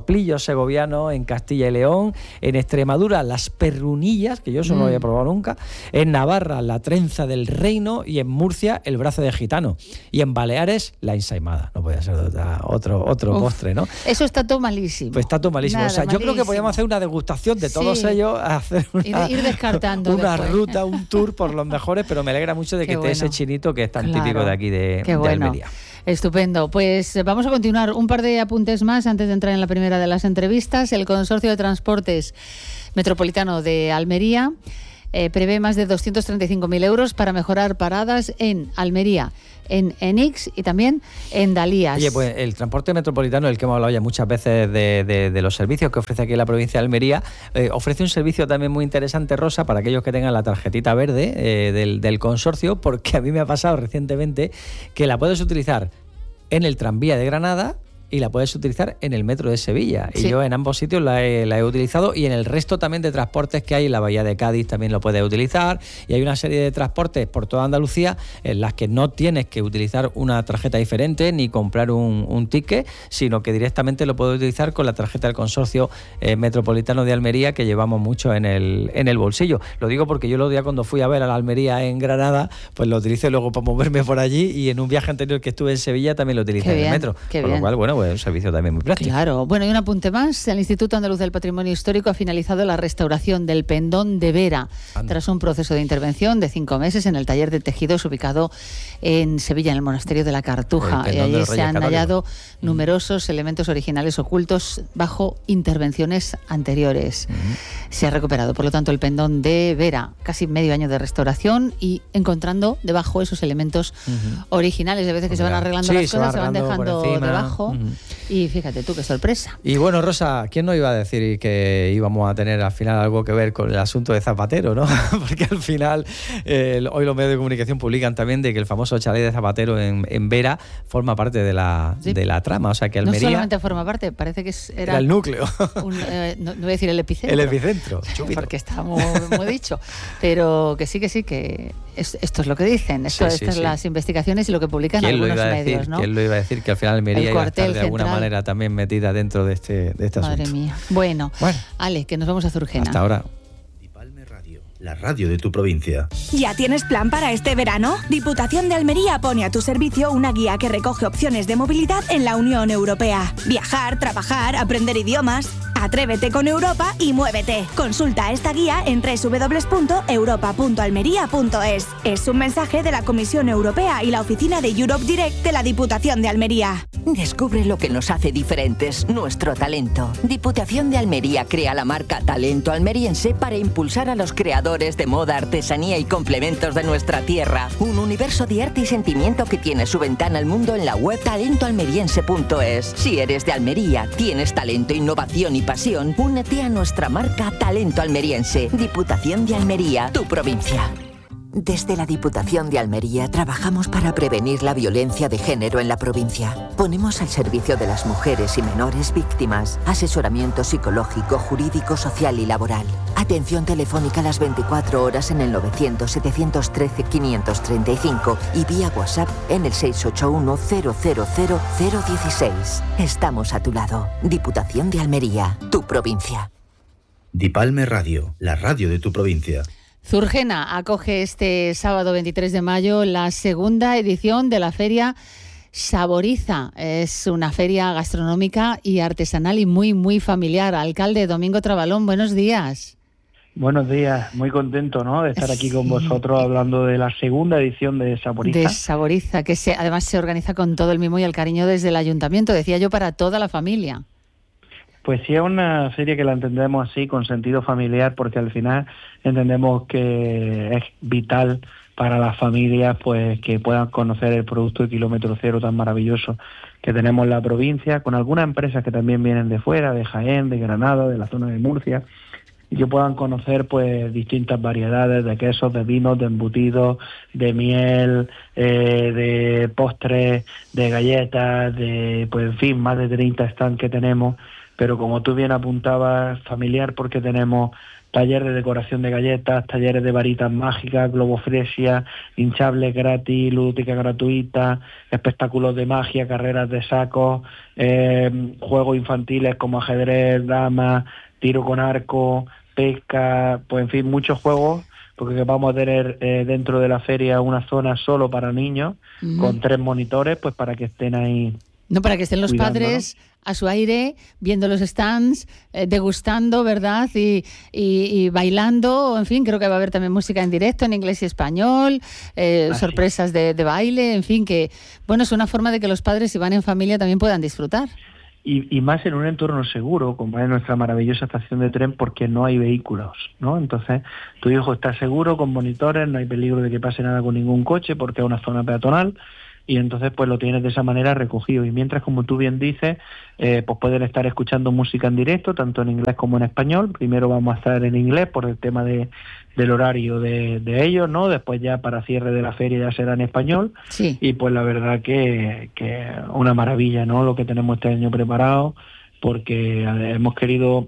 soplillos segovianos, en Castilla y León, en Extremadura las perrunillas, que yo eso mm. no lo había probado nunca, en Navarra la trenza del reino y en Murcia el brazo de gitano. Y en Baleares la ensaimada. No podía ser otra, otro, otro Uf, postre, ¿no? Eso está todo malísimo. Pues está todo malísimo. Nada, o sea, malísimo. Yo creo que podríamos hacer una degustación de todos sí. ellos, hacer una, ir, ir descartando una después. ruta, un tour por los mejores, pero me alegra mucho de que esté bueno. ese chinito que es tan claro. típico de aquí de, de bueno. Almería. Estupendo. Pues vamos a continuar. Un par de apuntes más antes de entrar en la primera de las entrevistas. El Consorcio de Transportes Metropolitano de Almería eh, prevé más de doscientos treinta y cinco mil euros para mejorar paradas en Almería, en Enix y también en Dalías. Oye, pues el transporte metropolitano, el que hemos hablado ya muchas veces de, de, de los servicios que ofrece aquí la provincia de Almería, eh, ofrece un servicio también muy interesante, Rosa, para aquellos que tengan la tarjetita verde eh, del, del consorcio, porque a mí me ha pasado recientemente que la puedes utilizar en el tranvía de Granada y la puedes utilizar en el metro de Sevilla. Sí. Y yo en ambos sitios la he, la he utilizado, y en el resto también de transportes que hay en la Bahía de Cádiz también lo puedes utilizar, y hay una serie de transportes por toda Andalucía en las que no tienes que utilizar una tarjeta diferente ni comprar un, un ticket, sino que directamente lo puedes utilizar con la tarjeta del Consorcio eh, Metropolitano de Almería, que llevamos mucho en el, en el bolsillo. Lo digo porque yo los días cuando fui a ver a la Almería en Granada, pues lo utilicé luego para moverme por allí, y en un viaje anterior que estuve en Sevilla también lo utilicé en el metro. Con bien. Lo cual, bueno, pues es un servicio también muy práctico. Claro. Bueno, y un apunte más. El Instituto Andaluz del Patrimonio Histórico ha finalizado la restauración del pendón de Vera Anda. tras un proceso de intervención de cinco meses en el taller de tejidos ubicado en Sevilla, en el monasterio de la Cartuja. Y allí se han hallado mm. numerosos elementos originales ocultos bajo intervenciones anteriores. Mm. Se ha recuperado, por lo tanto, el pendón de Vera, casi medio año de restauración, y encontrando debajo esos elementos mm-hmm. originales. De veces que pues se van arreglando sí, las se cosas, se van dejando debajo. Mm-hmm. Y fíjate tú, qué sorpresa. Y bueno, Rosa, ¿quién nos iba a decir que íbamos a tener al final algo que ver con el asunto de Zapatero, ¿no? Porque al final, eh, hoy los medios de comunicación publican también de que el famoso chalet de Zapatero en, en Vera forma parte de la, sí. de la trama. O sea, que Almería... No solamente forma parte, parece que era... Era el núcleo. Un, eh, no, no voy a decir el epicentro. El epicentro. Porque está muy, muy dicho. Pero que sí, que sí, que es, esto es lo que dicen. Esto, sí, sí, estas sí. las investigaciones y lo que publican algunos medios, ¿no? ¿Quién lo iba a decir? Que al final Almería iba a estar de alguna central. manera también metida dentro de este, de este Madre asunto. Madre mía. Bueno, bueno, Ale, que nos vamos a Zurgena. Hasta ahora. Dipalme Radio, la radio de tu provincia. ¿Ya tienes plan para este verano? Diputación de Almería pone a tu servicio una guía que recoge opciones de movilidad en la Unión Europea. Viajar, trabajar, aprender idiomas. Atrévete con Europa y muévete. Consulta esta guía en doble u doble u doble u punto europa punto almería punto es. Es un mensaje de la Comisión Europea y la oficina de Europe Direct de la Diputación de Almería. Descubre lo que nos hace diferentes, nuestro talento. Diputación de Almería crea la marca Talento Almeriense para impulsar a los creadores de moda, artesanía y complementos de nuestra tierra. Un universo de arte y sentimiento que tiene su ventana al mundo en la web talento almeriense punto es. Si eres de Almería, tienes talento, innovación y pasión, únete a nuestra marca Talento Almeriense. Diputación de Almería, tu provincia. Desde la Diputación de Almería trabajamos para prevenir la violencia de género en la provincia. Ponemos al servicio de las mujeres y menores víctimas asesoramiento psicológico, jurídico, social y laboral. Atención telefónica las veinticuatro horas en el novecientos, setecientos trece, quinientos treinta y cinco y vía WhatsApp en el seis ocho uno, cero cero cero, cero dieciséis. Estamos a tu lado. Diputación de Almería, tu provincia. Dipalme Radio, la radio de tu provincia. Zurgena acoge este sábado veintitrés de mayo la segunda edición de la feria Saboriza. Es una feria gastronómica y artesanal y muy, muy familiar. Alcalde Domingo Trabalón, buenos días. Buenos días, muy contento, ¿no?, de estar sí. aquí con vosotros hablando de la segunda edición de Saboriza. De Saboriza, que se, además se organiza con todo el mimo y el cariño desde el ayuntamiento, decía yo, para toda la familia. Pues sí, es una feria que la entendemos así, con sentido familiar, porque al final entendemos que es vital para las familias pues que puedan conocer el producto de kilómetro cero tan maravilloso que tenemos en la provincia, con algunas empresas que también vienen de fuera, de Jaén, de Granada, de la zona de Murcia, y que puedan conocer pues distintas variedades de quesos, de vinos, de embutidos, de miel, eh, de postres, de galletas, de pues en fin, más de treinta stands que tenemos. Pero como tú bien apuntabas, familiar, porque tenemos taller de decoración de galletas, talleres de varitas mágicas, globofresia, hinchables gratis, ludótica gratuita, espectáculos de magia, carreras de sacos, eh, juegos infantiles como ajedrez, damas, tiro con arco, pesca, pues en fin, muchos juegos, porque vamos a tener eh, dentro de la feria una zona solo para niños, uh-huh. con tres monitores, pues para que estén ahí. No, para que estén los cuidando, padres, ¿no?, a su aire, viendo los stands, eh, degustando, ¿verdad? Y, y, y bailando, en fin, creo que va a haber también música en directo, en inglés y español, eh, sorpresas de, de baile, en fin, que, bueno, es una forma de que los padres, si van en familia, también puedan disfrutar. Y, y más en un entorno seguro, como es nuestra maravillosa estación de tren, porque no hay vehículos, ¿no? Entonces, tu hijo está seguro, con monitores, no hay peligro de que pase nada con ningún coche, porque es una zona peatonal, y entonces pues lo tienes de esa manera recogido. Y mientras, como tú bien dices, eh, pues pueden estar escuchando música en directo, tanto en inglés como en español. Primero vamos a estar en inglés por el tema de del horario de, de ellos, ¿no? Después ya para cierre de la feria ya será en español. Sí. Y pues la verdad que, que una maravilla, ¿no?, lo que tenemos este año preparado, porque hemos querido...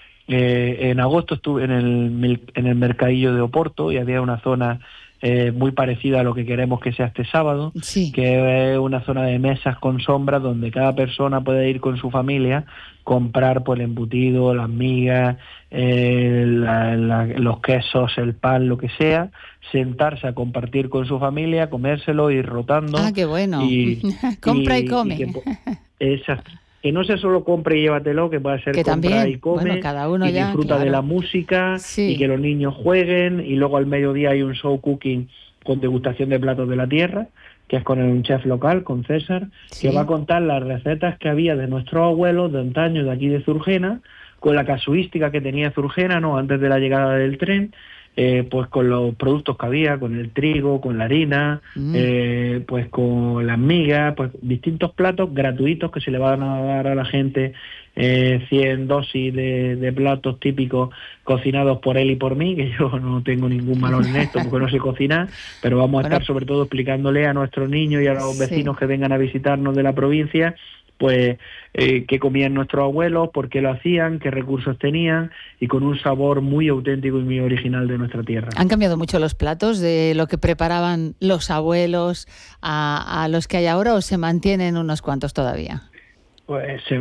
Eh, en agosto estuve en el, en el mercadillo de Oporto y había una zona eh, muy parecida a lo que queremos que sea este sábado, sí. que es una zona de mesas con sombras donde cada persona puede ir con su familia, comprar pues el embutido, las migas, eh, la, la, los quesos, el pan, lo que sea, sentarse a compartir con su familia, comérselo, ir rotando. Ah, qué bueno. Y, compra y, y come. Y que, exacto. Que no sea solo compra y llévatelo, que puede ser que compra también, y come, bueno, cada uno y ya, disfruta claro. de la música, sí. y que los niños jueguen, y luego al mediodía hay un show cooking con degustación de platos de la tierra, que es con un chef local, con César, sí. que va a contar las recetas que había de nuestros abuelos de antaño de aquí de Zurgena, con la casuística que tenía Zurgena, ¿no?, antes de la llegada del tren, eh, pues con los productos que había, con el trigo, con la harina, mm. eh, pues con las migas, pues distintos platos gratuitos que se le van a dar a la gente, eh, cien dosis de, de platos típicos cocinados por él y por mí, que yo no tengo ningún valor en esto porque no sé cocinar, pero vamos a bueno, estar sobre todo explicándole a nuestros niños y a los vecinos sí. que vengan a visitarnos de la provincia, pues eh, qué comían nuestros abuelos, por qué lo hacían, qué recursos tenían, y con un sabor muy auténtico y muy original de nuestra tierra. ¿Han cambiado mucho los platos de lo que preparaban los abuelos a, a los que hay ahora, o se mantienen unos cuantos todavía? Pues se...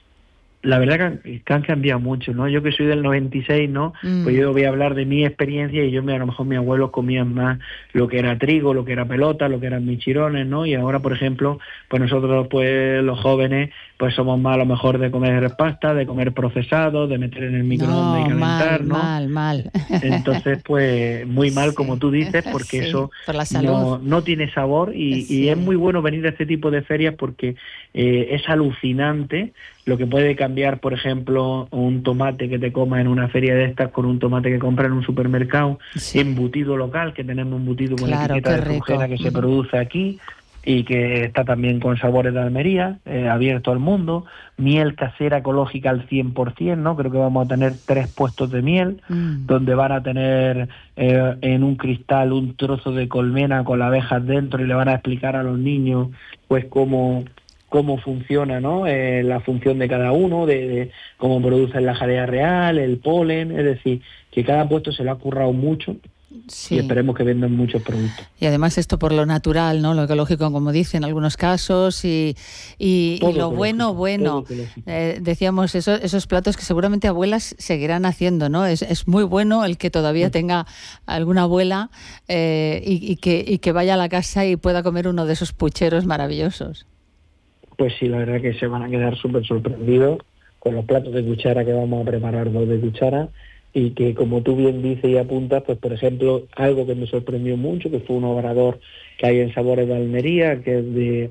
La verdad que, que han cambiado mucho, ¿no? Yo que soy del noventa y seis, ¿no? Mm. Pues yo voy a hablar de mi experiencia, y yo a lo mejor mis abuelos comían más lo que era trigo, lo que era pelota, lo que eran michirones, ¿no? Y ahora, por ejemplo, pues nosotros, pues los jóvenes, pues somos más a lo mejor de comer pasta, de comer procesado, de meter en el microondas no, y calentar, mal, ¿no? mal, mal. Entonces, pues muy mal, sí. como tú dices, porque sí, eso no, no tiene sabor, y, sí. y es muy bueno venir a este tipo de ferias porque eh, es alucinante lo que puede cambiar, por ejemplo, un tomate que te comas en una feria de estas con un tomate que compras en un supermercado, sí. embutido local, que tenemos embutido con claro, la etiqueta de Zurgena que uh-huh. se produce aquí y que está también con sabores de Almería, eh, abierto al mundo, miel casera ecológica al cien por ciento, ¿no? Creo que vamos a tener tres puestos de miel, mm. donde van a tener eh, en un cristal un trozo de colmena con las abejas dentro, y le van a explicar a los niños pues cómo... cómo funciona, ¿no? Eh, la función de cada uno, de, de cómo producen la jalea real, el polen, es decir, que cada puesto se le ha currado mucho, sí. y esperemos que vendan muchos productos. Y además esto por lo natural, ¿no? Lo ecológico, como dicen en algunos casos, y, y, y lo bueno, bueno, eh, decíamos esos, esos platos que seguramente abuelas seguirán haciendo, ¿no? Es, es muy bueno el que todavía sí. tenga alguna abuela eh, y, y, que, y que vaya a la casa y pueda comer uno de esos pucheros maravillosos. Pues sí, la verdad que se van a quedar súper sorprendidos con los platos de cuchara que vamos a preparar, dos de cuchara, y que, como tú bien dices y apuntas, pues por ejemplo, algo que me sorprendió mucho, que fue un obrador que hay en Sabores de Almería, que es de,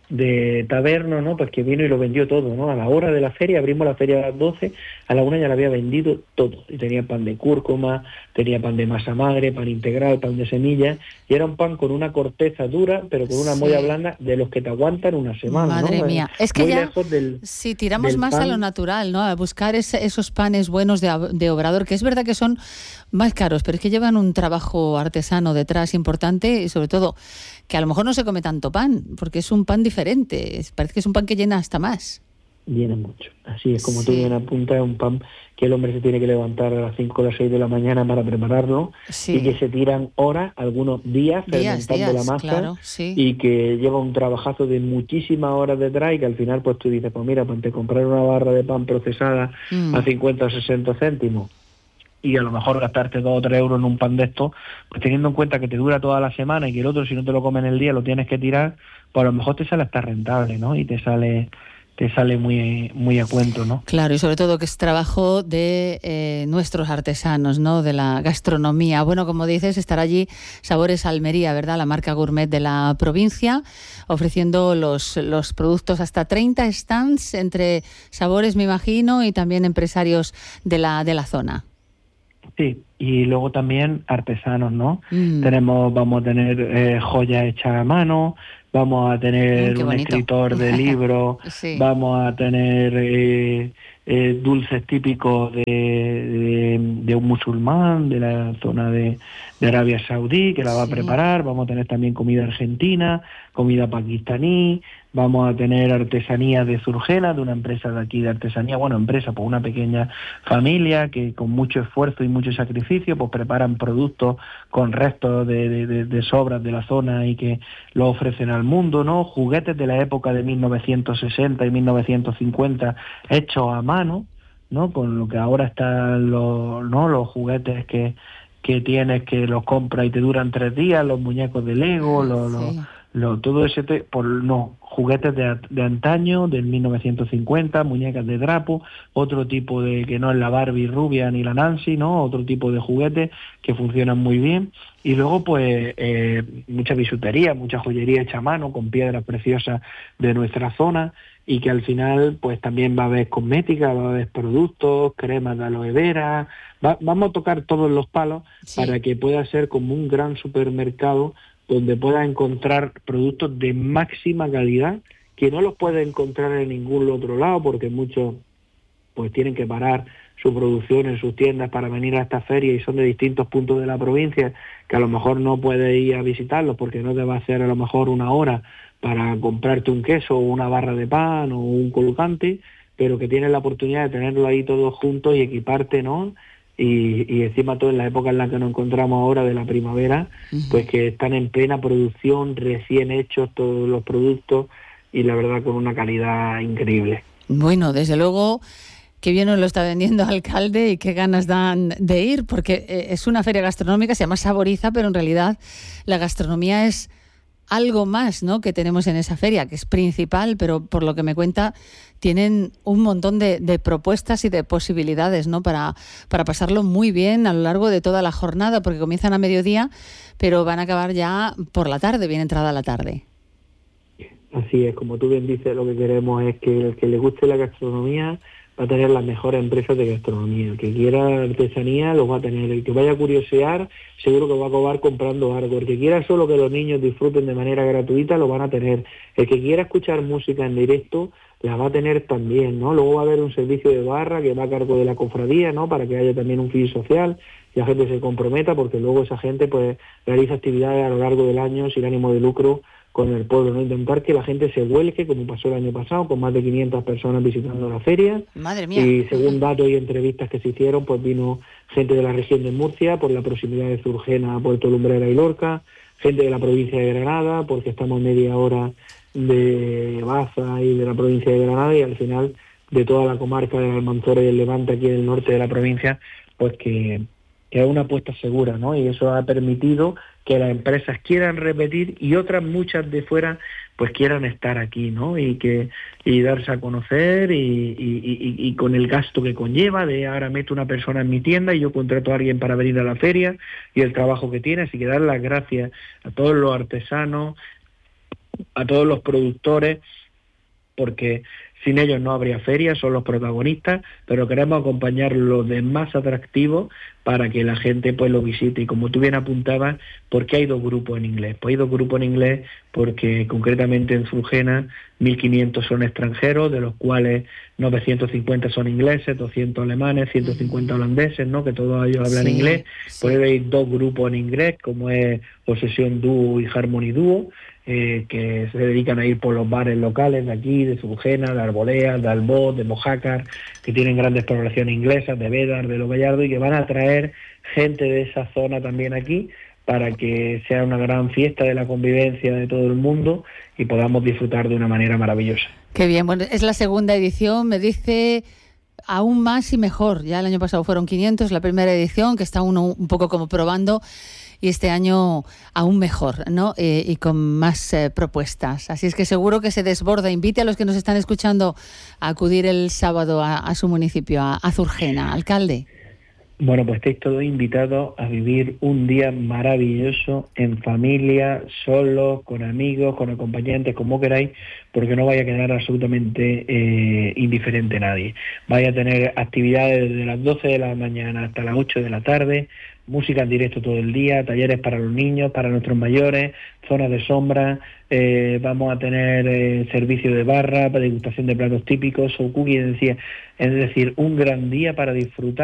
de Taberno, ¿no? Pues que vino y lo vendió todo, ¿no? A la hora de la feria, abrimos la feria a las doce, a la una ya lo había vendido todo, y tenía pan de cúrcuma, tenía pan de masa madre, pan integral, pan de semillas, y era un pan con una corteza dura, pero con una sí. molla blanda, de los que te aguantan una semana. Madre ¿no? mía, es que muy ya lejos del, si tiramos del más pan. a lo natural, ¿no? A buscar ese, esos panes buenos de, de obrador, que es verdad que son más caros, pero es que llevan un trabajo artesano detrás importante, y sobre todo que a lo mejor no se come tanto pan, porque es un pan diferente, parece que es un pan que llena hasta más. viene mucho. Así es como Sí. tú bien apuntas, es un pan que el hombre se tiene que levantar a las cinco o las seis de la mañana para prepararlo, Sí. y que se tiran horas, algunos días, Días, fermentando días, la masa, claro, sí. y que lleva un trabajazo de muchísimas horas detrás, y que al final pues tú dices, pues mira, pues te comprar una barra de pan procesada Mm. a cincuenta o sesenta céntimos, y a lo mejor gastarte dos o tres euros en un pan de esto, pues teniendo en cuenta que te dura toda la semana y que el otro, si no te lo comes en el día, lo tienes que tirar, pues a lo mejor te sale hasta rentable, ¿no? Y te sale te sale muy muy a cuento, ¿no? Claro, y sobre todo que es trabajo de eh, nuestros artesanos, ¿no? De la gastronomía. Bueno, como dices, estará allí Sabores Almería, ¿verdad? La marca gourmet de la provincia, ofreciendo los, los productos, hasta treinta stands entre sabores, me imagino, y también empresarios de la, de la zona. Sí, y luego también artesanos, ¿no? Mm. Tenemos, vamos a tener eh, joyas hechas a mano, vamos a tener Mm, qué un bonito. escritor de libros, Sí. vamos a tener eh, eh, dulces típicos de, de, de un musulmán de la zona de, de Arabia Saudí, que la va Sí. a preparar. Vamos a tener también comida argentina, comida pakistaní, vamos a tener artesanía de Zurjena, de una empresa de aquí de artesanía, bueno, empresa, pues una pequeña familia que con mucho esfuerzo y mucho sacrificio pues preparan productos con restos de, de, de, de sobras de la zona y que lo ofrecen al mundo, ¿no? Juguetes de la época de mil novecientos sesenta y mil novecientos cincuenta hechos a mano, ¿no? Con lo que ahora están los, ¿no? los juguetes que, que tienes, que los compras y te duran tres días, los muñecos de Lego, los... Sí. los Lo, todo ese, te, por no, juguetes de, de antaño, del mil novecientos cincuenta, muñecas de trapo, otro tipo de, que no es la Barbie rubia ni la Nancy, ¿no? Otro tipo de juguetes que funcionan muy bien. Y luego, pues, eh, mucha bisutería, mucha joyería hecha a mano, con piedras preciosas de nuestra zona, y que al final, pues, también va a haber cosmética, va a haber productos, cremas de aloe vera, va, vamos a tocar todos los palos Sí. para que pueda ser como un gran supermercado donde puedas encontrar productos de máxima calidad, que no los puedes encontrar en ningún otro lado, porque muchos pues tienen que parar su producción en sus tiendas para venir a esta feria y son de distintos puntos de la provincia, que a lo mejor no puedes ir a visitarlos porque no te va a hacer a lo mejor una hora para comprarte un queso o una barra de pan o un colgante, pero que tienes la oportunidad de tenerlo ahí todos juntos y equiparte, ¿no? Y, y encima todo en la época en la que nos encontramos ahora de la primavera, Ujú. pues que están en plena producción, recién hechos todos los productos y la verdad con una calidad increíble. Bueno, desde luego, qué bien nos lo está vendiendo, alcalde, y qué ganas dan de ir, porque eh, es una feria gastronómica, se llama Saboriza, pero en realidad la gastronomía es algo más, ¿no?, que tenemos en esa feria, que es principal, pero por lo que me cuenta, tienen un montón de, de propuestas y de posibilidades, ¿no?, para, para pasarlo muy bien a lo largo de toda la jornada, porque comienzan a mediodía, pero van a acabar ya por la tarde, bien entrada la tarde. Así es, como tú bien dices, lo que queremos es que el que le guste la gastronomía va a tener las mejores empresas de gastronomía. El que quiera artesanía lo va a tener. El que vaya a curiosear seguro que va a acabar comprando algo. El que quiera solo que los niños disfruten de manera gratuita lo van a tener. El que quiera escuchar música en directo la va a tener también, ¿no? Luego va a haber un servicio de barra que va a cargo de la cofradía, ¿no?, para que haya también un fin social y la gente se comprometa, porque luego esa gente pues realiza actividades a lo largo del año sin ánimo de lucro con el pueblo, ¿no? Intentar que la gente se vuelque, como pasó el año pasado, con más de quinientas personas visitando la feria. Madre mía. Y según datos y entrevistas que se hicieron, pues vino gente de la región de Murcia, por la proximidad de Zurjena, Puerto Lumbrera y Lorca, gente de la provincia de Granada, porque estamos a media hora de Baza y de la provincia de Granada, y al final de toda la comarca del Almanzora y el Levante, aquí en el norte de la provincia, pues que, que es una apuesta segura, ¿no? Y eso ha permitido que las empresas quieran repetir y otras muchas de fuera pues quieran estar aquí, ¿no? Y que y darse a conocer y, y, y, y con el gasto que conlleva de ahora meto una persona en mi tienda y yo contrato a alguien para venir a la feria y el trabajo que tiene. Así que dar las gracias a todos los artesanos, a todos los productores, porque sin ellos no habría feria, son los protagonistas, pero queremos acompañarlos de más atractivos para que la gente pues lo visite. Y como tú bien apuntabas, ¿por qué hay dos grupos en inglés? Pues hay dos grupos en inglés porque concretamente en Zurjena mil quinientos son extranjeros, de los cuales novecientos cincuenta son ingleses, doscientos alemanes, ciento cincuenta holandeses, ¿no?, que todos ellos hablan Sí, inglés. sí. Por ahí hay dos grupos en inglés, como es Obsesión Duo y Harmony Duo, eh, que se dedican a ir por los bares locales de aquí, de Surgena, de Arbolea, de Albó, de Mojácar, que tienen grandes poblaciones inglesas, de Bédar, de Los Gallardos, y que van a traer gente de esa zona también aquí, para que sea una gran fiesta de la convivencia de todo el mundo y podamos disfrutar de una manera maravillosa. Qué bien, bueno, es la segunda edición, me dice aún más y mejor. Ya el año pasado fueron quinientos, la primera edición, que está uno un poco como probando, y este año aún mejor, ¿no? Eh, y con más eh, propuestas. Así es que seguro que se desborda. Invite a los que nos están escuchando a acudir el sábado a, a su municipio, a, a Zurgena. Alcalde. Bueno, pues estáis todos invitados a vivir un día maravilloso en familia, solos, con amigos, con acompañantes, como queráis, porque no vaya a quedar absolutamente eh, indiferente nadie. Vaya a tener actividades desde las doce de la mañana hasta las ocho de la tarde, música en directo todo el día, talleres para los niños, para nuestros mayores, zonas de sombra, eh, vamos a tener eh, servicio de barra, degustación de platos típicos, sokuki, es decir, es decir, un gran día para disfrutar